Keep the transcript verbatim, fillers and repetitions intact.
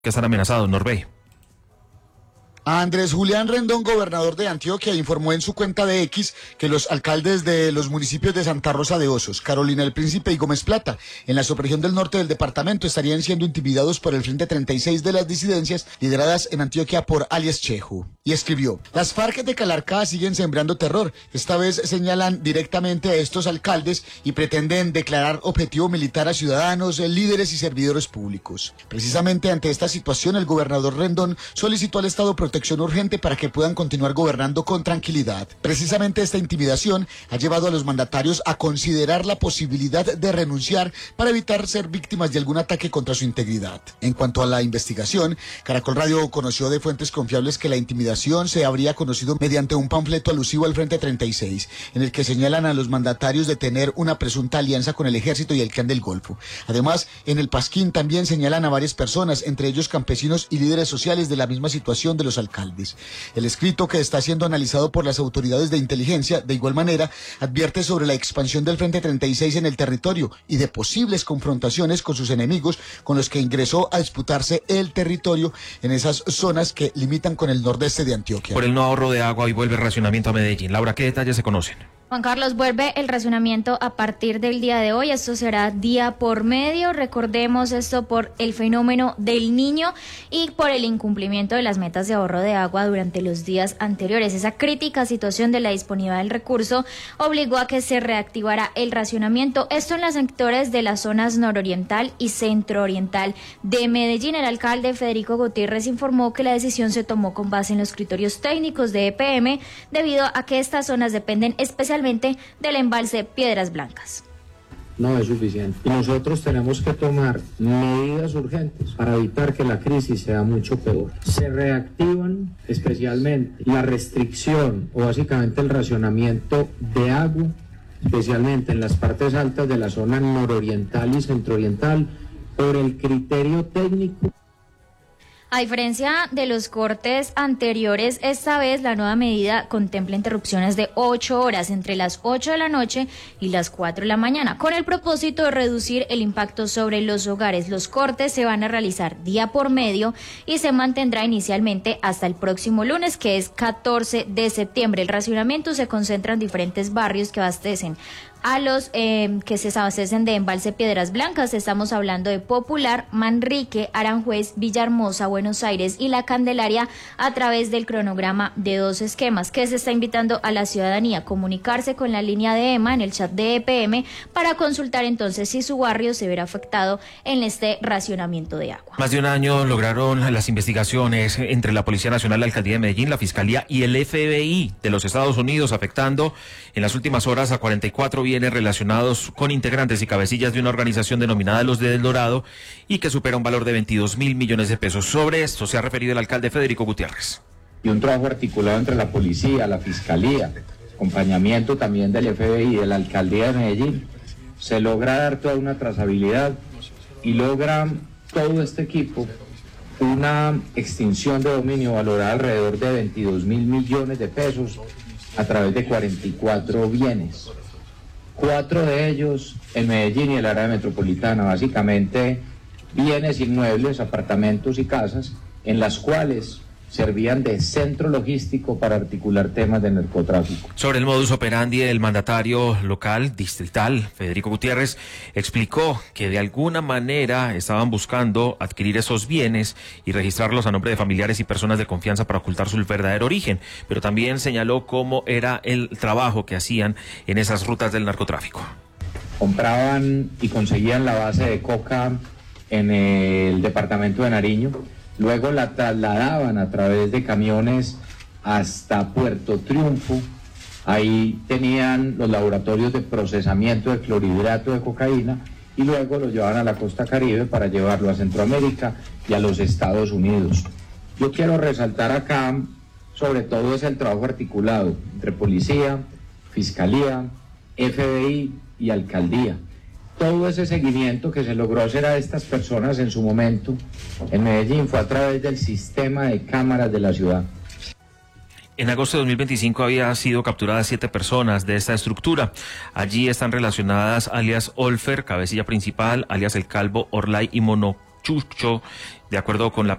que están amenazados, Norbey. Andrés Julián Rendón, gobernador de Antioquia, informó en su cuenta de X que los alcaldes de los municipios de Santa Rosa de Osos, Carolina del Príncipe y Gómez Plata, en la subregión del norte del departamento, estarían siendo intimidados por el Frente treinta y seis de las disidencias lideradas en Antioquia por alias Cheju. Y escribió: las FARC de Calarcá siguen sembrando terror. Esta vez señalan directamente a estos alcaldes y pretenden declarar objetivo militar a ciudadanos, líderes y servidores públicos. Precisamente ante esta situación, el gobernador Rendón solicitó al Estado protección urgente para que puedan continuar gobernando con tranquilidad. Precisamente esta intimidación ha llevado a los mandatarios a considerar la posibilidad de renunciar para evitar ser víctimas de algún ataque contra su integridad. En cuanto a la investigación, Caracol Radio conoció de fuentes confiables que la intimidación se habría conocido mediante un panfleto alusivo al Frente treinta y seis, en el que señalan a los mandatarios de tener una presunta alianza con el Ejército y el Clan del Golfo. Además, en el Pasquín también señalan a varias personas, entre ellos campesinos y líderes sociales de la misma situación de los alcaldes. El escrito, que está siendo analizado por las autoridades de inteligencia, de igual manera, advierte sobre la expansión del Frente treinta y seis en el territorio y de posibles confrontaciones con sus enemigos, con los que ingresó a disputarse el territorio en esas zonas que limitan con el nordeste de Antioquia. Por el no ahorro de agua, y vuelve el racionamiento a Medellín. Laura, ¿qué detalles se conocen? Juan Carlos, vuelve el racionamiento a partir del día de hoy. Esto será día por medio. Recordemos esto por el fenómeno del Niño y por el incumplimiento de las metas de ahorro de agua durante los días anteriores. Esa crítica situación de la disponibilidad del recurso obligó a que se reactivara el racionamiento. Esto en los sectores de las zonas nororiental y centrooriental de Medellín. El alcalde Federico Gutiérrez informó que la decisión se tomó con base en los criterios técnicos de E P M, debido a que estas zonas dependen especialmente del embalse Piedras Blancas. No es suficiente. Y nosotros tenemos que tomar medidas urgentes para evitar que la crisis sea mucho peor. Se reactivan especialmente la restricción o básicamente el racionamiento de agua, especialmente en las partes altas de la zona nororiental y centrooriental, por el criterio técnico. A diferencia de los cortes anteriores, esta vez la nueva medida contempla interrupciones de ocho horas entre las ocho de la noche y las cuatro de la mañana, con el propósito de reducir el impacto sobre los hogares. Los cortes se van a realizar día por medio y se mantendrá inicialmente hasta el próximo lunes, que es catorce de septiembre. El racionamiento se concentra en diferentes barrios que abastecen a los eh, que se abastecen de embalse Piedras Blancas. Estamos hablando de Popular, Manrique, Aranjuez, Villahermosa, Buenos Aires y La Candelaria, a través del cronograma de dos esquemas, que se está invitando a la ciudadanía a comunicarse con la línea de E M A en el chat de E P M para consultar entonces si su barrio se verá afectado en este racionamiento de agua. Más de un año lograron las investigaciones entre la Policía Nacional, la Alcaldía de Medellín, la Fiscalía y el F B I de los Estados Unidos, afectando en las últimas horas a cuarenta y cuatro bienes relacionados con integrantes y cabecillas de una organización denominada Los de El Dorado y que supera un valor de veintidós mil millones de pesos. Sobre esto se ha referido el alcalde Federico Gutiérrez. Y un trabajo articulado entre la policía, la fiscalía, acompañamiento también del F B I y de la alcaldía de Medellín, se logra dar toda una trazabilidad y logra todo este equipo una extinción de dominio valorada alrededor de veintidós mil millones de pesos a través de cuarenta y cuatro bienes. Cuatro de ellos en Medellín y el área metropolitana, básicamente bienes inmuebles, apartamentos y casas, en las cuales servían de centro logístico para articular temas de narcotráfico. Sobre el modus operandi, el mandatario local, distrital, Federico Gutiérrez, explicó que de alguna manera estaban buscando adquirir esos bienes y registrarlos a nombre de familiares y personas de confianza para ocultar su verdadero origen, pero también señaló cómo era el trabajo que hacían en esas rutas del narcotráfico. Compraban y conseguían la base de coca en el departamento de Nariño, luego la trasladaban a través de camiones hasta Puerto Triunfo. Ahí tenían los laboratorios de procesamiento de clorhidrato de cocaína y luego lo llevaban a la costa Caribe para llevarlo a Centroamérica y a los Estados Unidos. Yo quiero resaltar acá, sobre todo, es el trabajo articulado entre policía, fiscalía, F B I y alcaldía. Todo ese seguimiento que se logró hacer a estas personas en su momento en Medellín fue a través del sistema de cámaras de la ciudad. En agosto de dos mil veinticinco había sido capturadas siete personas de esta estructura. Allí están relacionadas alias Olfer, cabecilla principal, alias El Calvo, Orlay y Mono Ayacucho, de acuerdo con la